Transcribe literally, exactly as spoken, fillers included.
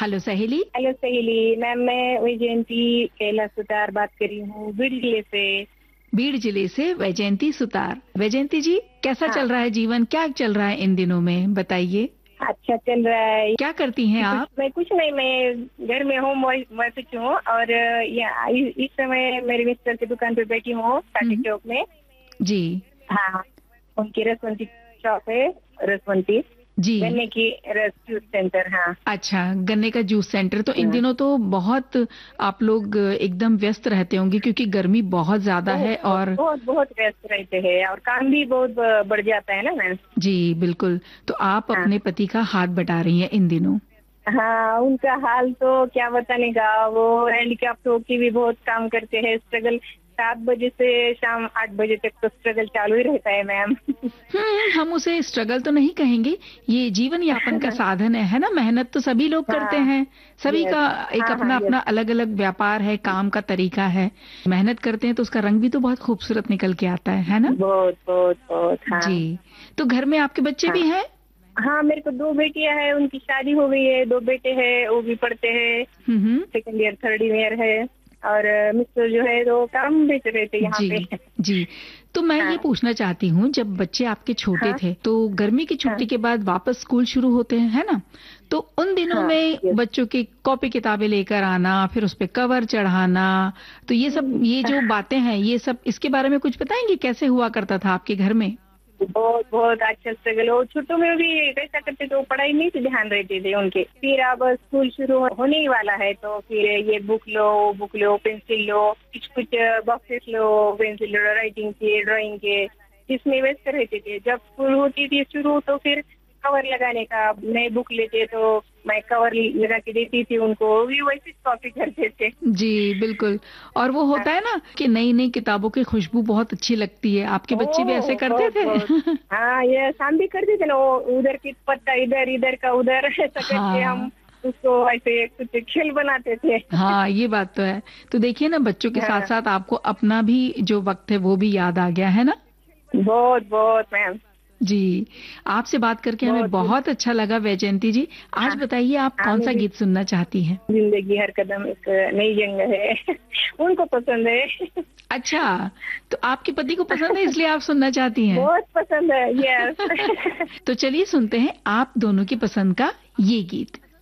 Hello सहेली। Hello सहेली ma'am, मैं वैजयंती कैलाश सुतार बात कर रही हूँ बीड़ जिले से। बीड़ जिले से वैजयंती सुतार। वैजयंती जी, कैसा हाँ, चल रहा है जीवन, क्या चल रहा है इन दिनों में, बताइए। अच्छा चल रहा है। क्या करती हैं कुछ आप? मैं कुछ नहीं, मैं घर में हूँ, मैं कुछ हूँ और यहाँ इस इस समय मेरे मिस्टर की दुकान पे बैठी हूँ काटी हम्म, चौक में। जी हाँ, उनकी रसवंती शॉप है, रसवंती जी। गन्ने की रस जूस सेंटर। हाँ अच्छा, गन्ने का जूस सेंटर। तो इन हाँ, दिनों तो बहुत आप लोग एकदम व्यस्त रहते होंगे क्योंकि गर्मी बहुत ज्यादा बहुत है। बहुत और बहुत बहुत व्यस्त रहते हैं और काम भी बहुत ब- बढ़ जाता है ना मैम। जी बिल्कुल, तो आप हाँ अपने पति का हाथ बटा रही हैं इन दिनों। हाँ, उनका हाल तो क्या बताने का। वो हैंडीकैप्ट होके भी बहुत काम करते हैं, स्ट्रगल। सात बजे से शाम आठ बजे तक तो स्ट्रगल चालू ही रहता है मैम। हम्म, हम उसे स्ट्रगल तो नहीं कहेंगे, ये जीवन यापन का साधन है है ना। मेहनत तो सभी लोग करते हाँ, हैं, सभी यस, का एक हाँ हाँ, अपना यस, अपना अलग अलग व्यापार है, काम का तरीका है। मेहनत करते हैं तो उसका रंग भी तो बहुत खूबसूरत निकल के आता है है ना। बहुत बहुत बहुत। जी। हाँ तो घर में आपके बच्चे हाँ भी हैं? हाँ, मेरे को दो बेटियां हैं, उनकी शादी हो गई है, दो बेटे हैं, वो भी पढ़ते हैं, हम्म हम्म, सेकंड ईयर थर्ड ईयर है। और मिस्टर जो है तो काम बेच रहे थे यहाँ जी पे। जी। तो मैं ये हाँ पूछना चाहती हूँ, जब बच्चे आपके छोटे हाँ थे तो गर्मी की हाँ छुट्टी के बाद वापस स्कूल शुरू होते हैं है ना, तो उन दिनों हाँ, में यस। बच्चों की कॉपी किताबें लेकर आना, फिर उस पे कवर चढ़ाना, तो ये सब, ये जो बातें हैं, ये सब इसके बारे में कुछ बताएंगे, कैसे हुआ करता था आपके घर में? बहुत बहुत अच्छा स्ट्रगल। वो छोटों में भी कैसा करते थे, वो पढ़ाई नहीं से ध्यान रहते थे उनके। फिर अब स्कूल शुरू होने ही वाला है तो फिर ये बुक लो, बुक लो, पेंसिल लो, कुछ कुछ बॉक्सेस लो, पेंसिल लो, राइटिंग के, ड्राइंग के, इसमें व्यस्त रहते थे। जब स्कूल होती थी शुरू तो फिर कवर लगाने का, नए बुक लेते तो मैं कवर लगा के देती थी उनको, वो भी वैसे कॉपी करते थे। जी बिल्कुल। और वो हाँ, होता है ना कि नई नई किताबों की खुशबू बहुत अच्छी लगती है, आपके बच्चे भी ऐसे ओह करते बहुत बहुत। थे? हाँ, ये हम भी करते थे ना, वो उधर की पत्ता इधर, इधर का उधर, ऐसा करके हम हाँ उसको ऐसे कुछ खेल बनाते थे। हाँ, ये बात तो है। तो देखिए ना, बच्चों के साथ हाँ, साथ आपको अपना भी जो वक्त है वो भी याद आ गया है ना। बहुत बहुत मैम, जी। आपसे बात करके हमें बहुत बहुत। बहुत अच्छा लगा वैजयंती जी। आज हाँ बताइए, आप हाँ, कौन सा मुझे गीत सुनना चाहती हैं? जिंदगी हर कदम एक नई जंग है। उनको पसंद है। अच्छा, तो आपके पति को पसंद है इसलिए आप सुनना चाहती हैं। बहुत पसंद है, यस। तो चलिए सुनते हैं आप दोनों की पसंद का ये गीत।